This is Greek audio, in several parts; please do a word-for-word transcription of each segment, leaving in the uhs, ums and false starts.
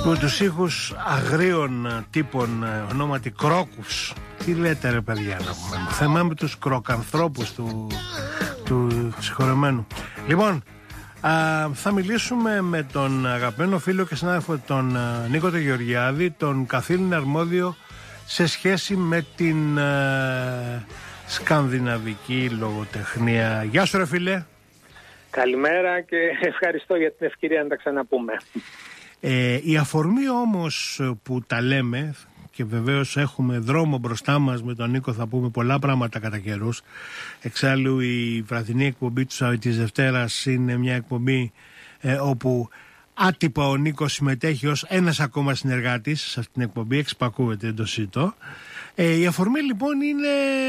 Με τους ήχους αγρίων τύπων ονόματι κρόκους. Τι λέτε ρε παιδιά να πούμε. Θυμάμαι τους κροκανθρώπους του, του συγχωρεμένου. Λοιπόν, α, θα μιλήσουμε με τον αγαπημένο φίλο και συνάδελφο τον α, Νίκο τον Γεωργιάδη, τον καθήλυνα αρμόδιο σε σχέση με την α, σκανδιναβική λογοτεχνία. Γεια σου ρε φίλε. Καλημέρα και ευχαριστώ για την ευκαιρία να τα ξαναπούμε. Ε, η αφορμή όμως που τα λέμε, και βεβαίως έχουμε δρόμο μπροστά μας με τον Νίκο, θα πούμε πολλά πράγματα κατά καιρούς. Εξάλλου η βραδινή εκπομπή του, της Δευτέρας είναι μια εκπομπή ε, όπου άτυπα ο Νίκος συμμετέχει ως ένας ακόμα συνεργάτης σε αυτήν την εκπομπή, εξπακούεται το ΣΥΤΟ. Ε, η αφορμή λοιπόν είναι...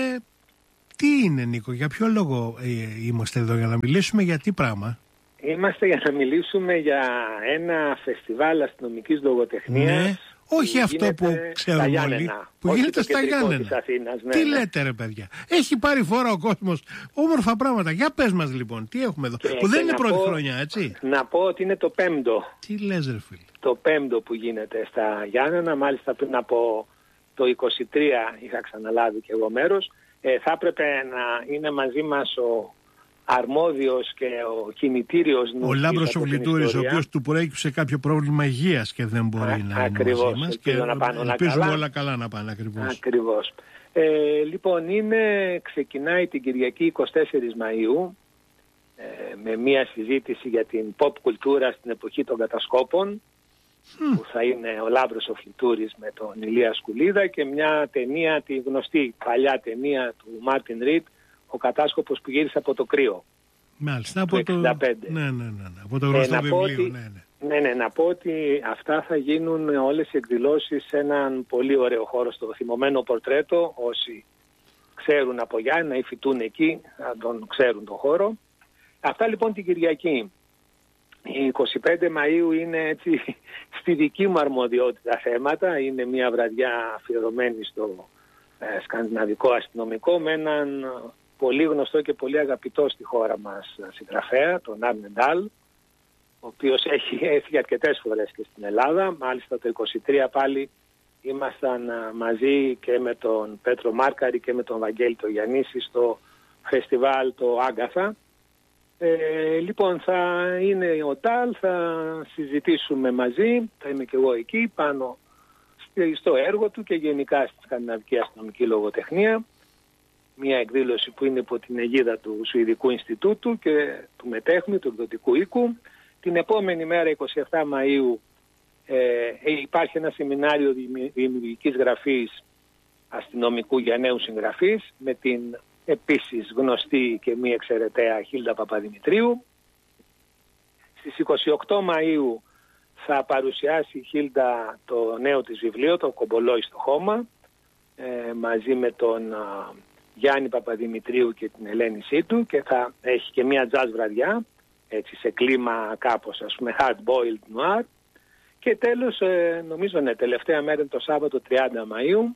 Τι είναι Νίκο, για ποιο λόγο ε, είμαστε εδώ, για να μιλήσουμε για τι πράγμα? Είμαστε για να μιλήσουμε για ένα φεστιβάλ αστυνομικής λογοτεχνίας. Ναι. Όχι αυτό που ξέρουμε όλοι, που όχι γίνεται στα Γιάννενα. Ναι, τι ναι. λέτε ρε παιδιά, έχει πάρει φορά ο κόσμος όμορφα πράγματα. Για πες μας λοιπόν, τι έχουμε εδώ, και, που δεν είναι πρώτη πω, χρονιά, έτσι. Να πω ότι είναι το πέμπτο. Τι λες ρε φίλε? Το πέμπτο που γίνεται στα Γιάννενα, μάλιστα πριν από το είκοσι τρία είχα ξαναλάβει και εγώ μέρος. Ε, θα έπρεπε να είναι μαζί μας ο αρμόδιος και ο κινητήριος νους. Ο Λάμπρος ο Βλητούρης, ο οποίος του προέκυψε κάποιο πρόβλημα υγείας και δεν μπορεί Α, να ακριβώς, είναι μαζί μας. Και να πάνε όλα ελπίζουμε καλά. όλα καλά να πάνε ακριβώς. Ακριβώς. Ε, λοιπόν, είναι, ξεκινάει την Κυριακή εικοστή τέταρτη Μαΐου ε, με μια συζήτηση για την pop κουλτούρα στην εποχή των κατασκόπων, mm. που θα είναι ο Λάμπρος ο Βλητούρης με τον Ηλία Σκουλίδα, και μια ταινία, τη γνωστή παλιά ταινία του Μάρτιν Ριτ, ο κατάσκοπος που γύρισε από το κρύο. Μάλιστα, από το... εξήντα πέντε. Ναι, ναι, ναι, ναι, από το γνωστό ε, βιβλίο. Ότι... Ναι, ναι. Ναι, ναι, να πω ότι αυτά θα γίνουν όλες οι εκδηλώσεις σε έναν πολύ ωραίο χώρο, στο θυμωμένο πορτρέτο. Όσοι ξέρουν από Γιάννενα ή φοιτούν εκεί, θα τον ξέρουν τον χώρο. Αυτά λοιπόν την Κυριακή. Η εικοστή πέμπτη Μαΐου είναι έτσι στη δική μου αρμοδιότητα θέματα. Είναι μια βραδιά αφιερωμένη στο ε, σκανδιναβικό αστυνομικό με έναν πολύ γνωστό και πολύ αγαπητό στη χώρα μας συγγραφέα, τον Άρνε Ντάλ, ο οποίος έχει έρθει αρκετές φορές και στην Ελλάδα. Μάλιστα το είκοσι τρία πάλι ήμασταν μαζί και με τον Πέτρο Μάρκαρη και με τον Βαγγέλη το Γιαννίση στο φεστιβάλ το Άγκαθα. Ε, λοιπόν, θα είναι ο Τάλ, θα συζητήσουμε μαζί, θα είμαι και εγώ εκεί πάνω στο έργο του και γενικά στη σκανδιναβική αστυνομική λογοτεχνία. Μια εκδήλωση που είναι υπό την αιγίδα του Σουηδικού Ινστιτούτου και του Μετέχνη, του εκδοτικού οίκου. Την επόμενη μέρα, εικοστή εβδόμη Μαΐου, ε, υπάρχει ένα σεμινάριο δημιουργικής γραφής αστυνομικού για νέους συγγραφείς με την επίσης γνωστή και μη εξαιρεταία Χίλντα Παπαδημητρίου. Στις εικοστή όγδοη Μαΐου θα παρουσιάσει η Χίλντα το νέο της βιβλίο, το Κομπολόι στο χώμα, ε, μαζί με τον α, Γιάννη Παπαδημητρίου και την Ελένη Σίτου, και θα έχει και μια jazz βραδιά, έτσι σε κλίμα κάπως ας πούμε hard boiled noir. Και τέλος, ε, νομίζω ναι, τελευταία μέρα είναι το Σάββατο τριάντα Μαΐου,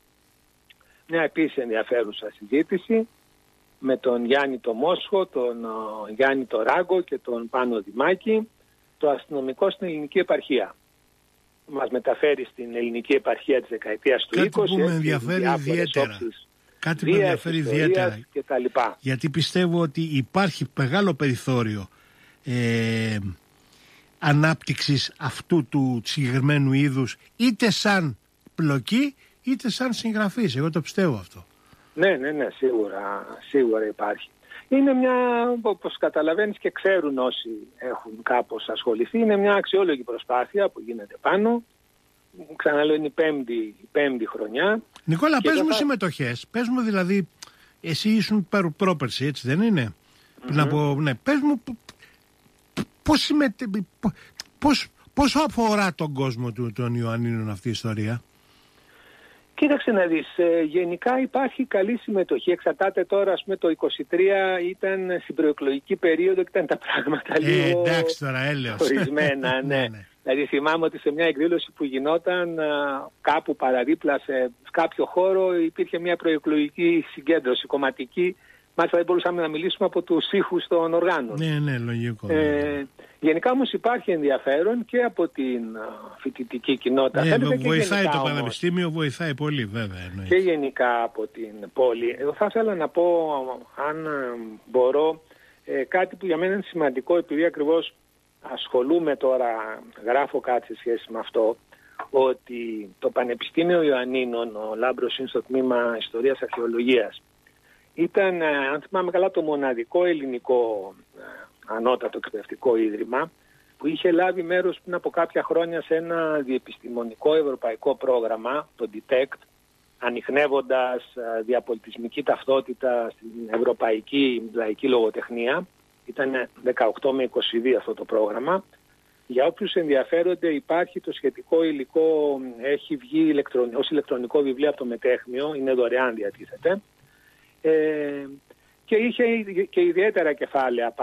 μια επίσης ενδιαφέρουσα συζήτηση με τον Γιάννη το Μόσχο, τον ο, Γιάννη το Ράγκο και τον Πάνο Δημάκη, το αστυνομικό στην ελληνική επαρχία. Μας μεταφέρει στην ελληνική επαρχία της δεκαετίας του είκοσι. Κάτι που με ενδιαφέρει ιδιαίτερα. Όψεις, Κάτι που με ενδιαφέρει ιδιαίτερα. Γιατί πιστεύω ότι υπάρχει μεγάλο περιθώριο ε, ανάπτυξης αυτού του συγκεκριμένου είδους, είτε σαν πλοκή είτε σαν συγγραφής. Εγώ το πιστεύω αυτό. Ναι, ναι, ναι, σίγουρα, σίγουρα υπάρχει. Είναι μια, όπως καταλαβαίνεις και ξέρουν όσοι έχουν κάπως ασχοληθεί, είναι μια αξιόλογη προσπάθεια που γίνεται πάνω. Ξαναλέω, είναι η πέμπτη, η πέμπτη χρονιά. Νικόλα, πες μου θα... συμμετοχές. Πες μου δηλαδή, εσύ ήσουν πρόπερση, έτσι δεν είναι? Mm-hmm. Να πω, ναι, πες μου πώς, συμμετέ... πώς, πώς αφορά τον κόσμο του, των Ιωαννίνων αυτή η ιστορία. Κοίταξε να δεις, ε, γενικά υπάρχει καλή συμμετοχή. Εξαρτάται τώρα, ας πούμε, το είκοσι τρία ήταν στην προεκλογική περίοδο και ήταν τα πράγματα ε, λίγο εντάξει, τώρα, έλεος. ορισμένα. Ναι. ναι, ναι. Δηλαδή θυμάμαι ότι σε μια εκδήλωση που γινόταν α, κάπου παραδίπλα σε κάποιο χώρο υπήρχε μια προεκλογική συγκέντρωση κομματική. μάλιστα δεν μπορούσαμε να μιλήσουμε από τους ήχους των οργάνων. Ναι, ναι, λογικό. Ε, γενικά όμως υπάρχει ενδιαφέρον και από την φοιτητική κοινότητα. Ναι, και βοηθάει το όμως, Πανεπιστήμιο, βοηθάει πολύ βέβαια. Εννοείς. Και γενικά από την πόλη. Εγώ θα ήθελα να πω, αν μπορώ, ε, κάτι που για μένα είναι σημαντικό, επειδή ακριβώς ασχολούμαι τώρα, γράφω κάτι σε σχέση με αυτό, ότι το Πανεπιστήμιο Ιωαννίνων, ο Λάμπρος είναι στο τμήμα Ιστορίας Αρχαιολογίας, ήταν, αν θυμάμαι καλά, το μοναδικό ελληνικό ανώτατο εκπαιδευτικό ίδρυμα που είχε λάβει μέρος πριν από κάποια χρόνια σε ένα διεπιστημονικό ευρωπαϊκό πρόγραμμα, το ντιτέκτ, ανιχνεύοντας διαπολιτισμική ταυτότητα στην ευρωπαϊκή λαϊκή λογοτεχνία. Ήταν δεκαοκτώ με είκοσι δύο αυτό το πρόγραμμα. Για όποιους ενδιαφέρονται, υπάρχει το σχετικό υλικό, έχει βγει ηλεκτρον, ως ηλεκτρονικό βιβλίο από το Μετέχμιο, είναι δωρεάν, διατίθεται. Ε, και είχε και ιδιαίτερα κεφάλαια